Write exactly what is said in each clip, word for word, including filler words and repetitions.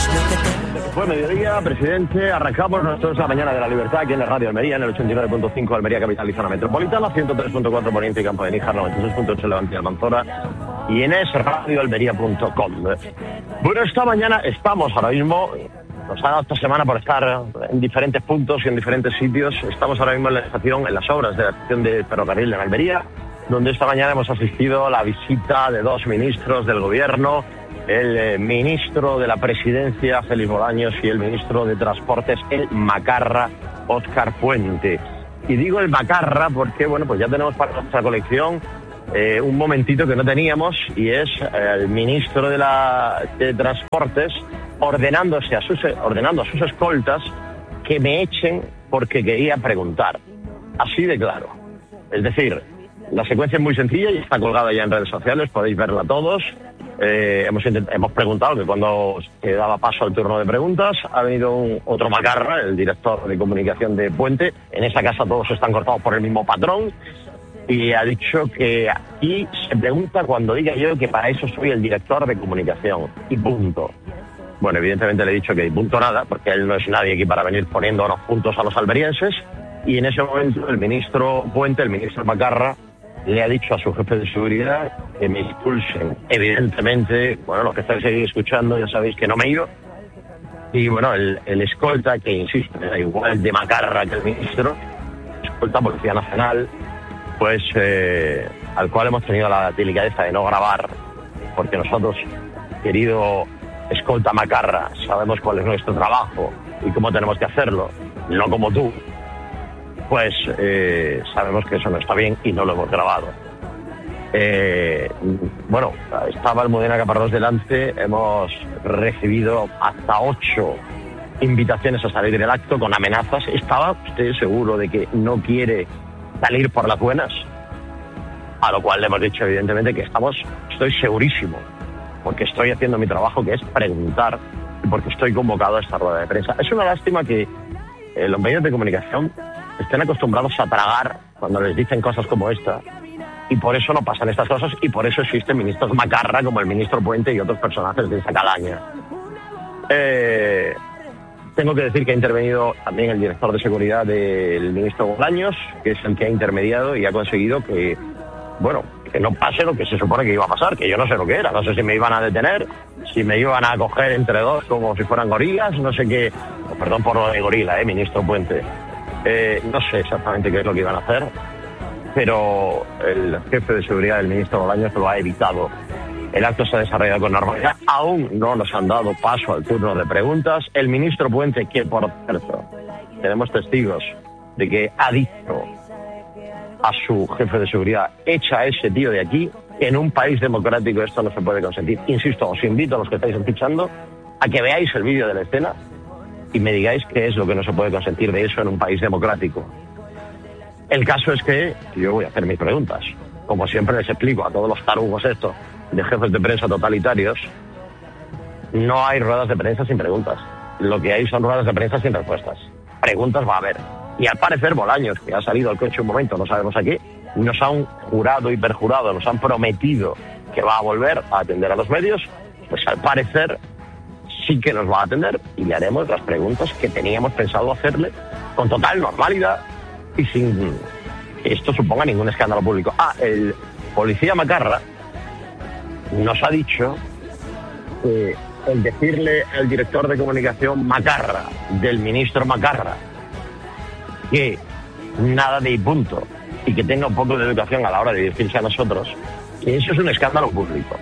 Buen mediodía, presidente. Arrancamos nosotros la mañana de la libertad aquí en el Radio Almería, en el ochenta y nueve punto cinco Almería Capital y Zona Metropolitana, ciento tres punto cuatro Poniente y Campo de Níjar, noventa y seis punto ocho Levante y Almanzora y en es radio almería punto com. Bueno, esta mañana estamos ahora mismo, nos ha dado esta semana por estar en diferentes puntos y en diferentes sitios. Estamos ahora mismo en la estación, en las obras de la estación de ferrocarril en Almería, donde esta mañana hemos asistido a la visita de dos ministros del gobierno, el eh, ministro de la Presidencia, Félix Bolaños, y el ministro de Transportes, el Macarra, Óscar Puente. Y digo el Macarra porque, bueno, pues ya tenemos para nuestra colección eh, un momentito que no teníamos, y es eh, el ministro de, la, de Transportes ordenándose a sus, ordenando a sus escoltas que me echen porque quería preguntar. Así de claro. Es decir, la secuencia es muy sencilla y está colgada ya en redes sociales, podéis verla todos. Eh, hemos, hemos preguntado que cuando se daba paso al turno de preguntas ha venido un, otro Macarra, el director de comunicación de Puente. En esa casa todos están cortados por el mismo patrón, y ha dicho que aquí se pregunta cuando diga yo que para eso soy el director de comunicación y punto. Bueno, evidentemente le he dicho que punto nada, porque él no es nadie aquí para venir poniendo unos puntos a los almerienses, y en ese momento el ministro Puente, el ministro Macarra, le ha dicho a su jefe de seguridad que me expulsen. Evidentemente, bueno, los que estáis ahí escuchando ya sabéis que no me he ido. Y bueno, el, el escolta, que insisto, era igual de Macarra que el ministro, escolta Policía Nacional, pues eh, al cual hemos tenido la delicadeza de no grabar, porque nosotros, querido escolta Macarra, sabemos cuál es nuestro trabajo y cómo tenemos que hacerlo, no como tú. Pues eh, sabemos que eso no está bien y no lo hemos grabado. Eh, bueno, estaba Almudena Caparrós delante, hemos recibido hasta ocho invitaciones a salir del acto con amenazas. ¿Estaba usted seguro de que no quiere salir por las buenas? A lo cual le hemos dicho evidentemente que estamos, estoy segurísimo, porque estoy haciendo mi trabajo, que es preguntar, y porque estoy convocado a esta rueda de prensa. Es una lástima que eh, los medios de comunicación estén acostumbrados a tragar cuando les dicen cosas como esta, y por eso no pasan estas cosas, y por eso existen ministros Macarra como el ministro Puente y otros personajes de esa calaña. Eh, tengo que decir que ha intervenido también el director de seguridad del ministro Bolaños, que es el que ha intermediado y ha conseguido que, bueno, que no pase lo que se supone que iba a pasar, que yo no sé lo que era, no sé si me iban a detener, si me iban a coger entre dos como si fueran gorilas, no sé qué, oh, perdón por lo de gorila, eh, ministro Puente. Eh, no sé exactamente qué es lo que iban a hacer, pero el jefe de seguridad del ministro Bolaños lo ha evitado. El acto se ha desarrollado con normalidad. Aún no nos han dado paso al turno de preguntas. El ministro Puente, que por cierto, tenemos testigos de que ha dicho a su jefe de seguridad, echa a ese tío de aquí, que en un país democrático esto no se puede consentir. Insisto, os invito a los que estáis escuchando a que veáis el vídeo de la escena y me digáis qué es lo que no se puede consentir de eso en un país democrático. El caso es que yo voy a hacer mis preguntas. Como siempre les explico a todos los tarugos estos de jefes de prensa totalitarios, no hay ruedas de prensa sin preguntas. Lo que hay son ruedas de prensa sin respuestas. Preguntas va a haber. Y al parecer Bolaños, que ha salido al coche un momento, no sabemos a qué, nos han jurado y perjurado, nos han prometido que va a volver a atender a los medios, pues al parecer sí que nos va a atender y le haremos las preguntas que teníamos pensado hacerle con total normalidad y sin que esto suponga ningún escándalo público. Ah, el policía Macarra nos ha dicho que el decirle al director de comunicación Macarra, del ministro Macarra, que nada de y punto, y que tenga un poco de educación a la hora de dirigirse a nosotros, que eso es un escándalo público.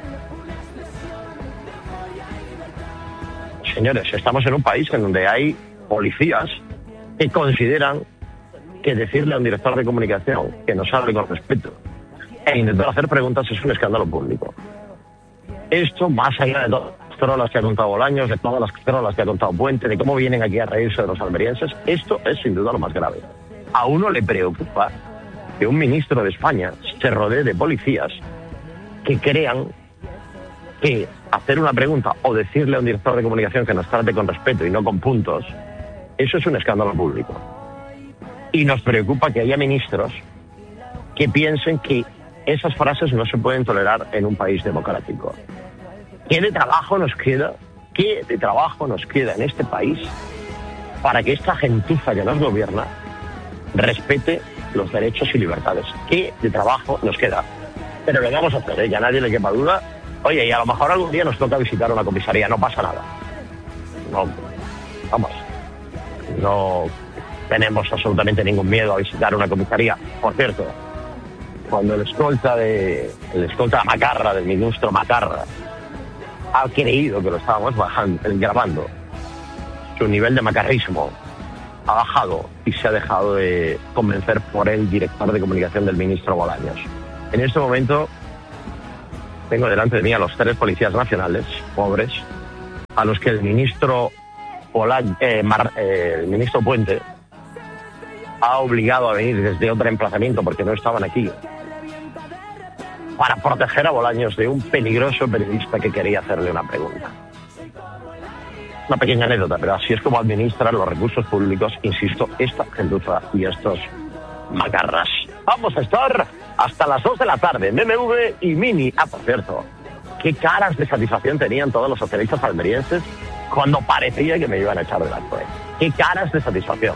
Señores, estamos en un país en donde hay policías que consideran que decirle a un director de comunicación que nos hable con respeto e intentar hacer preguntas es un escándalo público. Esto, más allá de todas las trolas que ha contado Bolaños, de todas las trolas que ha contado Puente, de cómo vienen aquí a reírse de los almerienses, esto es sin duda lo más grave. A uno le preocupa que un ministro de España se rodee de policías que crean que hacer una pregunta o decirle a un director de comunicación que nos trate con respeto y no con puntos, eso es un escándalo público. Y nos preocupa que haya ministros que piensen que esas frases no se pueden tolerar en un país democrático. ¿Qué de trabajo nos queda ¿Qué de trabajo nos queda en este país para que esta gentuza que nos gobierna respete los derechos y libertades? ¿Qué de trabajo nos queda? Pero lo vamos a hacer, ¿eh? Que a nadie le quepa duda. Oye, y a lo mejor algún día nos toca visitar una comisaría, no pasa nada. No, vamos, no tenemos absolutamente ningún miedo a visitar una comisaría. Por cierto, cuando el escolta de el escolta Macarra, del ministro Macarra, ha creído que lo estábamos bajando, grabando, su nivel de macarrismo ha bajado y se ha dejado de convencer por el director de comunicación del ministro Bolaños. En este momento tengo delante de mí a los tres policías nacionales, pobres, a los que el ministro Bolaños, eh, Mar, eh, el ministro Puente ha obligado a venir desde otro emplazamiento porque no estaban aquí, para proteger a Bolaños de un peligroso periodista que quería hacerle una pregunta. Una pequeña anécdota, pero así es como administran los recursos públicos, insisto, esta gentuza y estos macarras. Vamos a estar hasta las dos de la tarde, B M W y Mini. Ah, por cierto, qué caras de satisfacción tenían todos los socialistas almerienses cuando parecía que me iban a echar del acto. ¿eh? Qué caras de satisfacción.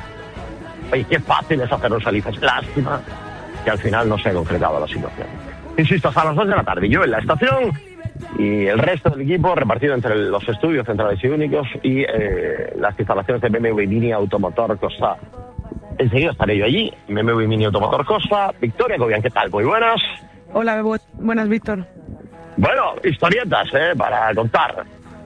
Oye, qué fácil es hacerlos felices. Lástima que al final no se ha concretado la situación. Insisto, hasta las dos de la tarde. Yo en la estación y el resto del equipo repartido entre los estudios centrales y únicos y eh, las instalaciones de B M W Mini Automotor Costa. Enseguida estaré yo allí, B M W Mini Automotor Costa. Victoria Cobian, ¿qué tal? Muy buenas. Hola, buenas, Víctor. Bueno, historietas, ¿eh? Para contar.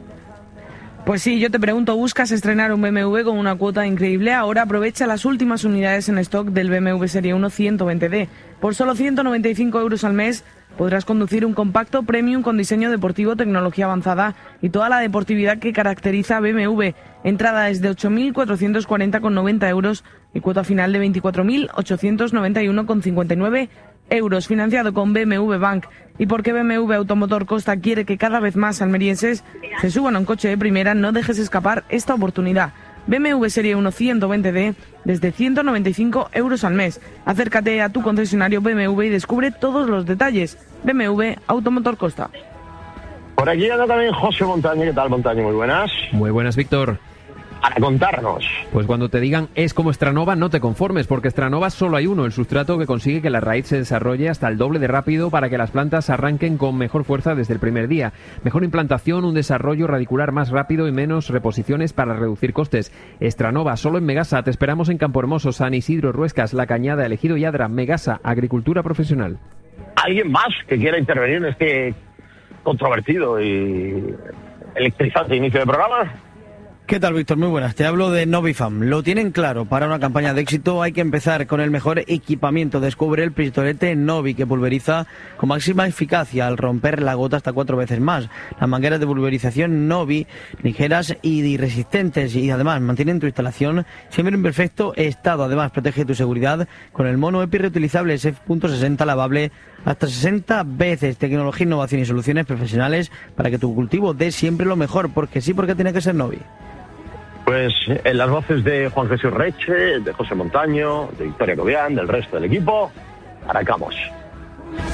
Pues sí, yo te pregunto, ¿buscas estrenar un B M W con una cuota increíble? Ahora aprovecha las últimas unidades en stock del B M W Serie uno ciento veinte D. Por solo ciento noventa y cinco euros al mes podrás conducir un compacto premium con diseño deportivo, tecnología avanzada y toda la deportividad que caracteriza a B M W. Entrada es de ocho mil cuatrocientos cuarenta con noventa euros y cuota final de veinticuatro mil ochocientos noventa y uno con cincuenta y nueve euros, financiado con B M W Bank. ¿Y por qué B M W Automotor Costa quiere que cada vez más almerienses se suban a un coche de primera? No dejes escapar esta oportunidad. B M W Serie uno ciento veinte D desde ciento noventa y cinco euros al mes. Acércate a tu concesionario B M W y descubre todos los detalles. B M W Automotor Costa. Por aquí anda también José Montaño. ¿Qué tal, Montaño? Muy buenas. Muy buenas, Víctor. Para contarnos. Pues cuando te digan es como Stranova, no te conformes, porque Stranova solo hay uno, el sustrato que consigue que la raíz se desarrolle hasta el doble de rápido para que las plantas arranquen con mejor fuerza desde el primer día. Mejor implantación, un desarrollo radicular más rápido y menos reposiciones para reducir costes. Stranova, solo en Megasa. Te esperamos en Campohermoso, San Isidro, Ruescas, La Cañada, El Ejido y Adra. Megasa, agricultura profesional. ¿Alguien más que quiera intervenir en este controvertido y electrizante inicio de programa? ¿Qué tal, Víctor? Muy buenas. Te hablo de Novifam. Lo tienen claro. Para una campaña de éxito hay que empezar con el mejor equipamiento. Descubre el pistolete Novi, que pulveriza con máxima eficacia al romper la gota hasta cuatro veces más. Las mangueras de pulverización Novi, ligeras y resistentes, y además mantienen tu instalación siempre en perfecto estado. Además, protege tu seguridad con el mono EPI reutilizable S F sesenta lavable hasta sesenta veces. Tecnología, innovación y soluciones profesionales para que tu cultivo dé siempre lo mejor. Porque sí, porque tiene que ser Novi. Pues en las voces de Juan Jesús Reche, de José Montaño, de Victoria Cobian, del resto del equipo, arrancamos.